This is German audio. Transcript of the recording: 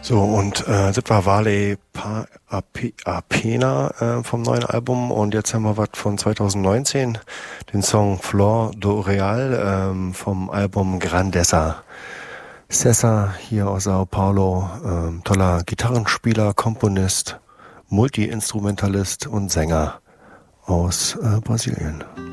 So, und das war Vale Apena vom neuen Album. Und jetzt haben wir was von 2019, den Song Flor do Real vom Album Grandeza. César hier aus Sao Paulo, toller Gitarrenspieler, Komponist, Multi-Instrumentalist und Sänger aus Brasilien.